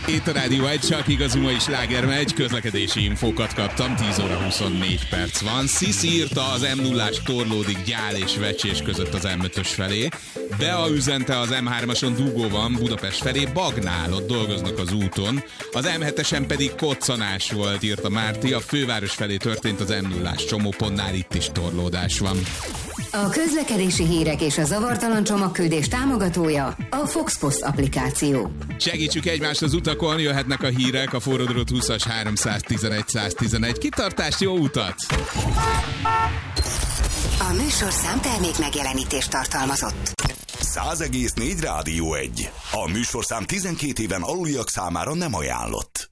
Itt a Rádió 1, csak igazi mai slágermegy, közlekedési infókat kaptam, 10 óra 24 perc van. Sziszi írta, az M0-ás torlódik Gyál és Vecsés között az M5-ös felé. Bea üzente, az M3-ason dugó van Budapest felé, Bagnál, ott dolgoznak az úton. Az M7-esen pedig koccanás volt, írta Márti, a főváros felé történt az M0-ás csomópontnál, itt is torlódás van. A közlekedési hírek és a zavartalan csomagküldés támogatója a Fox Post applikáció. Segítsük egymást az utakon, jöhetnek a hírek, a forródrót 20-as 311 111. Kitartást, jó utat! A műsorszám termék megjelenítést tartalmazott. 100,4 Rádió 1. A műsorszám 12 éven aluliak számára nem ajánlott.